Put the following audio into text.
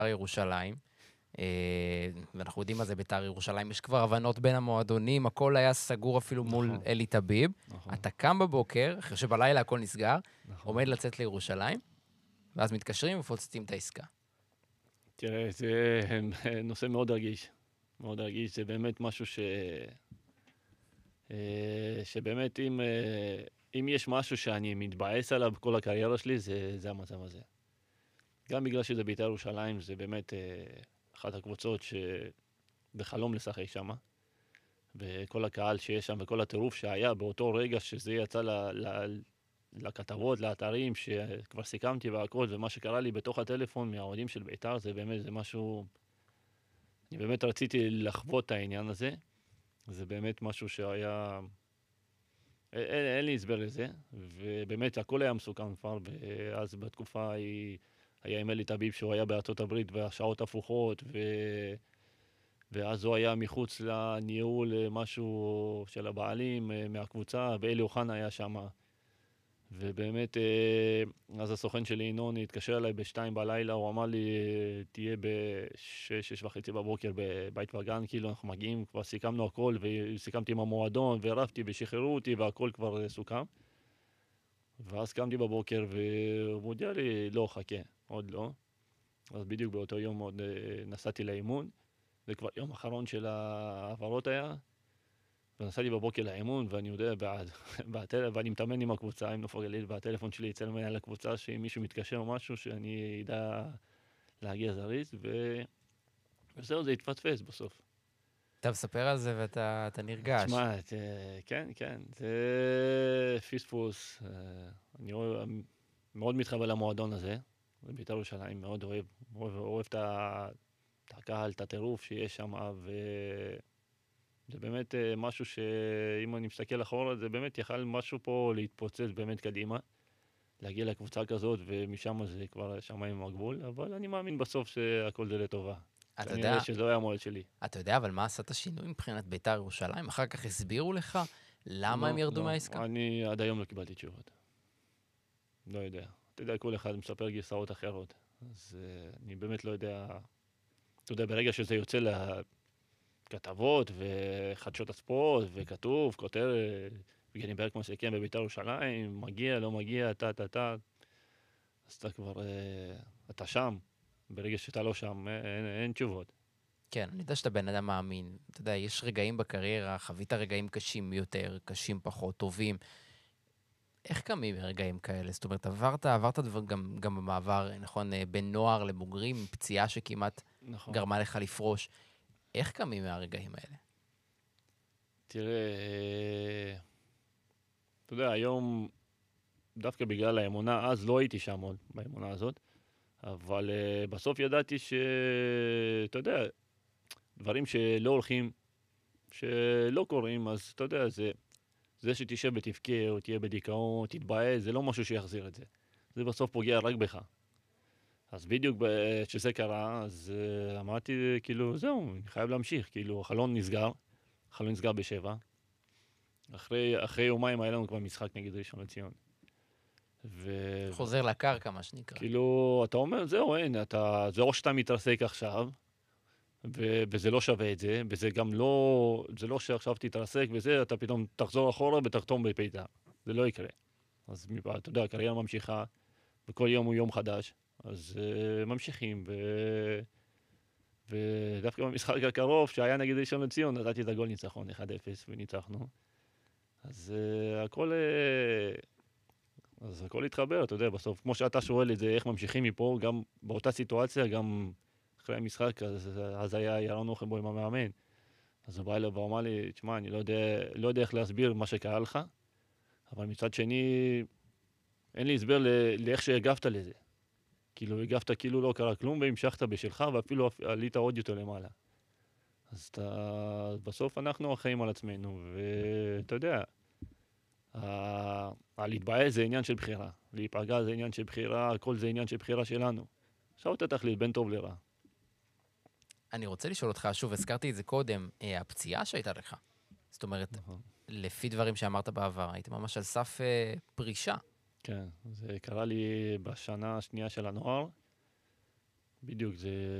ירושלים, ואנחנו יודעים מה זה בית"ר ירושלים, יש כבר הבנות בין המועדונים, הכל היה סגור אפילו מול אלי טביב. אתה קם בבוקר, אחרי שבלילה הכל נסגר, עומד לצאת לירושלים, ואז מתקשרים ופוצצים את העסקה. תראה, זה נושא מאוד רגיש. מאוד רגיש, זה באמת משהו שבאמת אם יש משהו שאני מתבאס עליו בכל הקריירה שלי, זה המצב הזה. גם בגלל שזה בית"ר ירושלים, זה באמת אחת הקבוצות שבחלום לשחק שם. וכל הקהל שיש שם וכל הטירוף שהיה באותו רגע שזה יצא לכתבות, לאתרים, שכבר סיכמתי והכל, ומה שקרה לי בתוך הטלפון מהאוהדים של בית"ר, זה באמת, זה משהו... אני באמת רציתי לחוות את העניין הזה. זה באמת משהו שהיה... אין לי הסבר לזה, ובאמת הכל היה מסוכן כבר, ואז בתקופה היה עם אלי טביב שהוא היה בארצות הברית והשעות הפוכות, ואז הוא היה מחוץ לניהול משהו של הבעלים מהקבוצה, ואלי אוחנה היה שם. ובאמת, אז הסוכן שלי, ינון, התקשר אליי ב-2 בלילה, הוא אמר לי, תהיה ב-6:30 בבוקר בבית וגן, כאילו אנחנו מגיעים, כבר סיכמנו הכל, וסיכמתי עם המועדון, ורבתי, ושחררו אותי, והכל כבר סוכם. ואז קמתי בבוקר, והוא מודיע לי, לא, חכה, עוד לא. אז בדיוק באותו יום עוד נסעתי לאימון, זה כבר יום אחרון של העברות היה, ונסעתי בבוקר לאימון, ואני יודע, ואני מתאמן עם הקבוצה, עם נוף הגליל, והטלפון שלי יצא למעלה לקבוצה, שאם מישהו מתקשר או משהו, שאני ידע להגיע זריז, וזהו, זה התפספס בסוף. אתה מספר על זה ואתה נרגש. תשמע, כן, כן, זה פספוס. אני מאוד מתחבר למועדון הזה, בבית"ר ירושלים, מאוד אוהב את הקהל, את הטירוף שיש שם, זה באמת משהו שאם אני מסתכל אחורה, זה באמת יכל משהו פה להתפוצץ באמת קדימה, להגיע לקבוצה כזאת, ומשם זה כבר שמיים הגבול, אבל אני מאמין בסוף שהכל זה לטובה. כנראה שזה היה המועד שלי. אתה יודע, אבל מה עשת השינוי מבחינת בית"ר ירושלים? אחר כך הסבירו לך למה הם ירדו מהעסקה? אני עד היום לא קיבלתי תשובות. לא יודע. אתה יודע, כל אחד מספר גרסאות אחרות. אז אני באמת לא יודע. אתה יודע, ברגע שזה יוצא לכתבות וחדשות הספורט, וכתוב, כותרת, וגני ברקמן שכן בבית"ר ירושלים, מגיע, לא מגיע, אז אתה כבר, אתה שם. ברגע שאתה לא שם, אין תשובות. כן, אני יודע שאתה בן אדם מאמין. אתה יודע, יש רגעים בקריירה, חווית רגעים קשים יותר, קשים פחות, טובים. איך קמים ברגעים כאלה? זאת אומרת, עברת דבר גם במעבר, נכון, בין נוער לבוגרים, פציעה שכמעט גרמה לך לפרוש. איך קמים מהרגעים האלה? תראה, אתה יודע, היום, דווקא בגלל האמונה, אז לא הייתי שם עוד באמונה הזאת, אבל בסוף ידעתי אתה יודע, דברים שלא הולכים, שלא קורים, אז אתה יודע, זה שתשב ותבכה או תהיה בדיכאון, תתבאס, זה לא משהו שיחזיר את זה. זה בסוף פוגע רק בך. אז בדיוק כשזה קרה, אז אמרתי, כאילו, זהו, אני חייב להמשיך. כאילו, החלון נסגר ב7. אחרי יומיים היה לנו כבר משחק נגד ראשון לציון. חוזר לקרקע, מה שנקרא. כאילו, אתה אומר, זהו, אין, זה או שאתה מתרסק עכשיו, וזה לא שווה את זה, וזה גם לא, זה לא שעכשיו תתרסק וזה, אתה פתאום תחזור אחורה ותחתום בבית"ר. זה לא יקרה. אז אתה יודע, הקריירה ממשיכה, וכל יום הוא יום חדש, אז ממשיכים, ודווקא במשחק הקרוב, שהיה נגד ראשון לציון, נתתי את הגול ניצחון 1-0 וניצחנו. אז הכל התחבר, אתה יודע, בסוף, כמו שאתה שואל את זה, איך ממשיכים מפה, גם באותה סיטואציה, גם אחרי המשחק, אז היה ירון אוכנבו עם המאמן. אז הוא בא אליו ואמר לי, תשמע, אני לא יודע איך להסביר מה שקרה לך, אבל מצד שני, אין לי הסבר לאיך שהגבת לזה. כאילו, הגבת כאילו לא קרה כלום, והמשכת בשלך, ואפילו עלית עוד יותר למעלה. אז בסוף אנחנו אחראים על עצמנו, ואתה יודע, להתבאס זה עניין של בחירה, להיפגע זה עניין של בחירה, הכל זה עניין של בחירה שלנו. עכשיו אתה תחליט בין טוב לרע. אני רוצה לשאול אותך, שוב, הזכרתי את זה קודם, הפציעה שהייתה לך. זאת אומרת, לפי דברים שאמרת בעבר, היית ממש על סף פרישה. כן, זה קרה לי בשנה השנייה של הנוער. בדיוק, זה